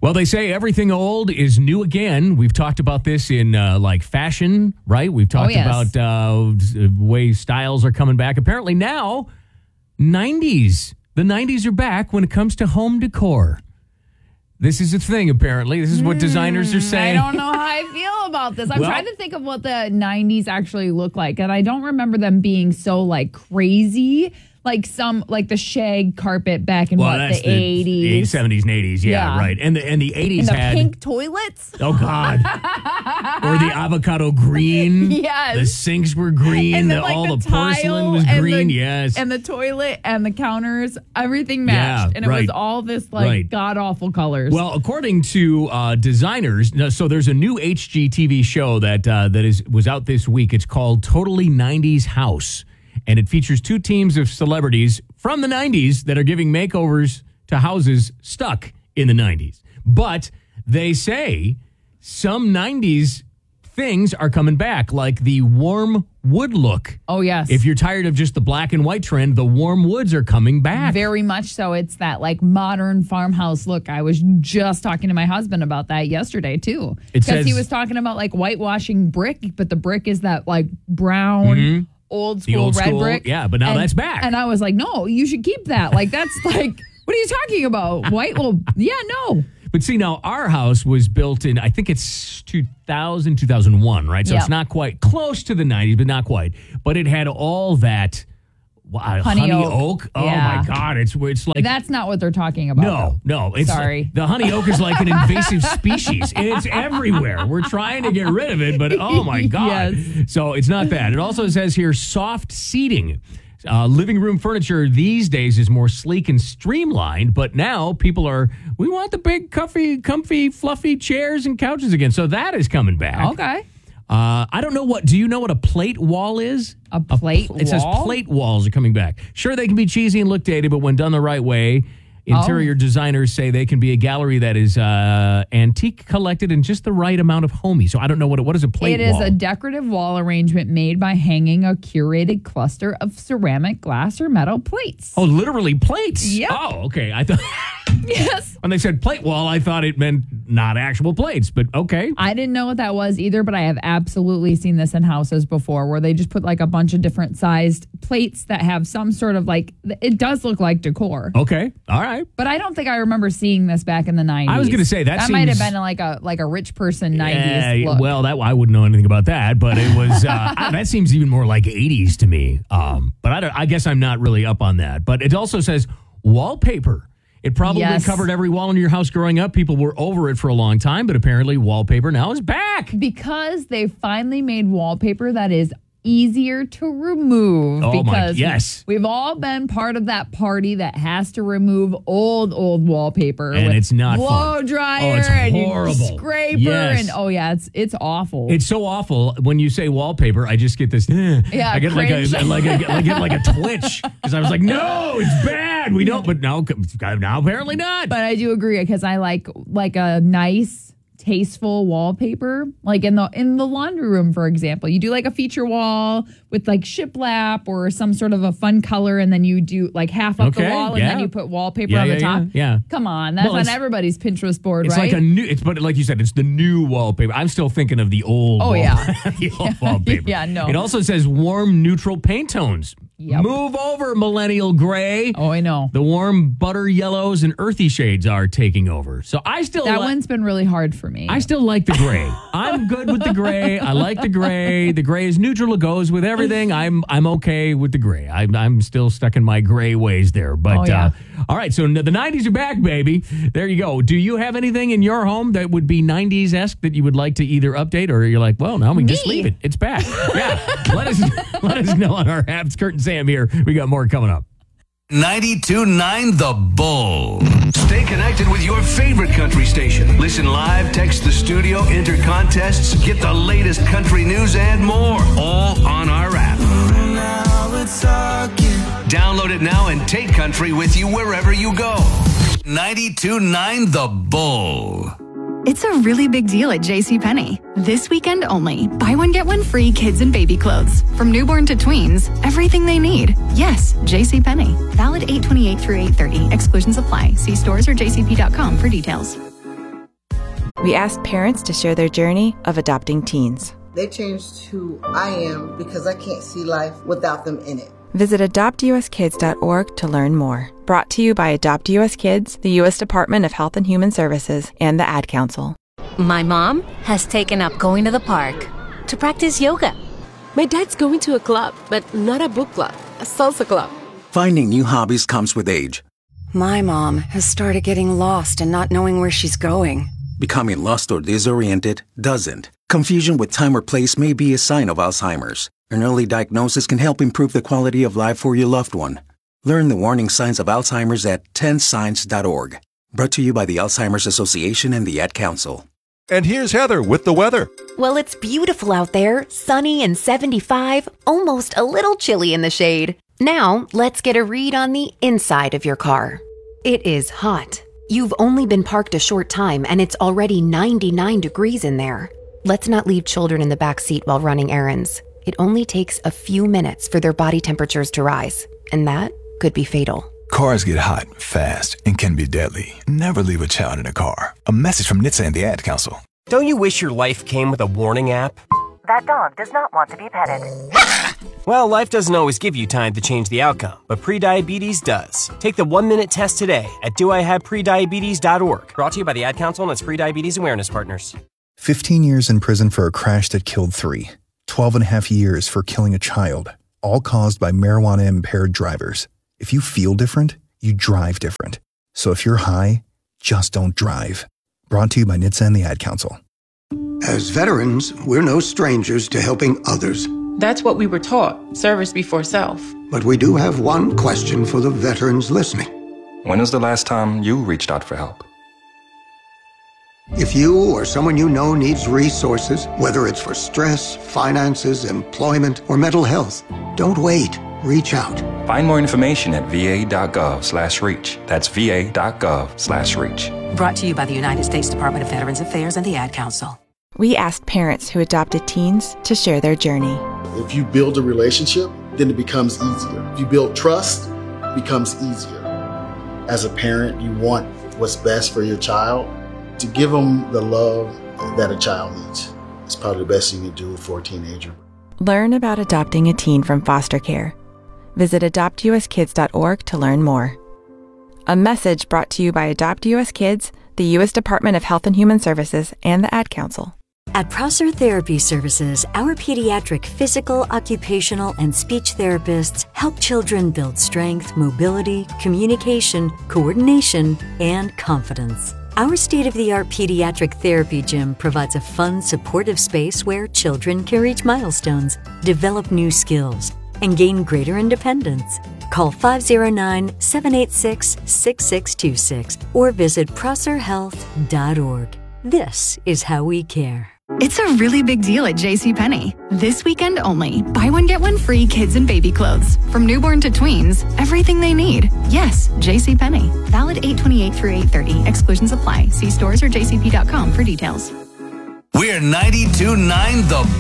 Well, they say everything old is new again. We've talked about this in like fashion, right? We've talked about way styles are coming back. Apparently now, 90s. The 90s are back when it comes to home decor. This is a thing, apparently. This is what designers are saying. I don't know how I feel about this. I'm trying to think of what the 90s actually look like, and I don't remember them being so, like, crazy. Like the shag carpet back in the 80s. 70s and 80s, yeah, right. And the 80s and the had pink toilets. Oh, God. Or the avocado green. Yes. The sinks were green. And then, all the porcelain was green, yes. And the toilet and the counters, everything matched. Yeah, and it was all this, god-awful colors. Well, according to designers, so there's a new HGTV show that was out this week. It's called Totally 90s House. And it features two teams of celebrities from the 90s that are giving makeovers to houses stuck in the 90s. But they say some 90s things are coming back, like the warm wood look. Oh, yes. If you're tired of just the black and white trend, the warm woods are coming back. Very much so. It's that like modern farmhouse look. I was just talking to my husband about that yesterday, too. Because he was talking about like whitewashing brick, but the brick is that like brown... Old school red brick. Yeah, but now that's back. And I was like, no, you should keep that. Like, that's like, what are you talking about? White? Well, yeah, no. But see, now our house was built in, I think it's 2000, 2001, right? So it's not quite close to the 90s, but not quite. But it had all that honey oak. Oh, my God. It's like... That's not what they're talking about. No. Sorry. The honey oak is like an invasive species. It's everywhere. We're trying to get rid of it, but oh, my God. Yes. So it's not that. It also says here, soft seating. Living room furniture these days is more sleek and streamlined, but now we want the big, comfy, fluffy chairs and couches again. So that is coming back. Okay. I don't know do you know what a plate wall is? A plate wall? It says plate walls are coming back. Sure, they can be cheesy and look dated, but when done the right way, interior designers say they can be a gallery that is antique, collected, and just the right amount of homey. So I don't know what is a plate wall? It is a decorative wall arrangement made by hanging a curated cluster of ceramic, glass, or metal plates. Oh, literally plates? Yep. Oh, okay. I thought... Yes. When they said plate wall, I thought it meant not actual plates, but okay. I didn't know what that was either, but I have absolutely seen this in houses before where they just put like a bunch of different sized plates that have some sort of like, it does look like decor. Okay. All right. But I don't think I remember seeing this back in the 90s. I was going to say that might have been like a rich person 90s look. Well, I wouldn't know anything about that, but it was, that seems even more like 80s to me. But I guess I'm not really up on that. But it also says wallpaper. It probably covered every wall in your house growing up. People were over it for a long time, but apparently wallpaper now is back. Because they finally made wallpaper that is easier to remove. Oh, because we've all been part of that party that has to remove old wallpaper. And it's not blow fun. dryer it's and horrible. Scraper and it's awful. It's so awful. When you say wallpaper, I just get this. I get like a twitch because I was like, no, it's bad. We don't. But now apparently not. But I do agree because I like a nice, tasteful wallpaper, like in the laundry room, for example. You do like a feature wall with like shiplap or some sort of a fun color, and then you do like half up the wall, and then you put wallpaper on the top. Yeah. Come on, that's on everybody's Pinterest board, it's right? But like you said, it's the new wallpaper. I'm still thinking of the old. The old wallpaper. Yeah, no. It also says warm, neutral paint tones. Yep. Move over, millennial gray. Oh, I know. The warm butter yellows and earthy shades are taking over. So I still that one's been really hard for me. I still like the gray. I'm good with the gray. I like the gray. The gray is neutral. It goes with everything. I'm okay with the gray. I'm still stuck in my gray ways there. But all right, so the 90s are back, baby. There you go. Do you have anything in your home that would be 90s-esque that you would like to either update, or you're like, well, no, we just leave it. It's back. Yeah. Let us know on our apps. Kurt and Sam here. We got more coming up. 92.9 The Bull. Stay connected with your favorite country station. Listen live, text the studio, enter contests, get the latest country news and more. All on our app. Download it now and take country with you wherever you go. 92.9 The Bull. It's a really big deal at JCPenney. This weekend only. Buy one, get one free kids and baby clothes. From newborn to tweens, everything they need. Yes, JCPenney. Valid 8/28 through 8/30. Exclusions apply. See stores or jcp.com for details. We asked parents to share their journey of adopting teens. They changed who I am because I can't see life without them in it. Visit adoptuskids.org to learn more. Brought to you by Adopt US Kids, the U.S. Department of Health and Human Services, and the Ad Council. My mom has taken up going to the park to practice yoga. My dad's going to a club, but not a book club, a salsa club. Finding new hobbies comes with age. My mom has started getting lost and not knowing where she's going. Becoming lost or disoriented doesn't. Confusion with time or place may be a sign of Alzheimer's. An early diagnosis can help improve the quality of life for your loved one. Learn the warning signs of Alzheimer's at 10signs.org. Brought to you by the Alzheimer's Association and the Ad Council. And here's Heather with the weather. Well, it's beautiful out there, sunny and 75, almost a little chilly in the shade. Now, let's get a read on the inside of your car. It is hot. You've only been parked a short time and it's already 99 degrees in there. Let's not leave children in the back seat while running errands. It only takes a few minutes for their body temperatures to rise, and that could be fatal. Cars get hot, fast, and can be deadly. Never leave a child in a car. A message from NHTSA and the Ad Council. Don't you wish your life came with a warning app? That dog does not want to be petted. Well, life doesn't always give you time to change the outcome, but prediabetes does. Take the 1-minute test today at doihaveprediabetes.org. Brought to you by the Ad Council and its Prediabetes Awareness Partners. 15 years in prison for a crash that killed 3. 12 and a half years for killing a child, all caused by marijuana-impaired drivers. If you feel different, you drive different. So if you're high, just don't drive. Brought to you by NHTSA and the Ad Council. As veterans, we're no strangers to helping others. That's what we were taught, service before self. But we do have one question for the veterans listening. When was the last time you reached out for help? If you or someone you know needs resources, whether it's for stress, finances, employment, or mental health, don't wait. Reach out. Find more information at va.gov/reach. That's va.gov/reach. Brought to you by the United States Department of Veterans Affairs and the Ad Council. We asked parents who adopted teens to share their journey. If you build a relationship, then it becomes easier. If you build trust, it becomes easier. As a parent, you want what's best for your child. To give them the love that a child needs. It's probably the best you can do for a teenager. Learn about adopting a teen from foster care. Visit adoptuskids.org to learn more. A message brought to you by Adopt US Kids, the U.S. Department of Health and Human Services, and the Ad Council. At Prosser Therapy Services, our pediatric physical, occupational, and speech therapists help children build strength, mobility, communication, coordination, and confidence. Our state-of-the-art pediatric therapy gym provides a fun, supportive space where children can reach milestones, develop new skills, and gain greater independence. Call 509-786-6626 or visit prosserhealth.org. This is how we care. It's a really big deal at JCPenney. This weekend only. Buy one, get one free kids and baby clothes. From newborn to tweens, everything they need. Yes, JCPenney. Valid 8/28 through 8/30. Exclusions apply. See stores or jcp.com for details. We're 92.9 The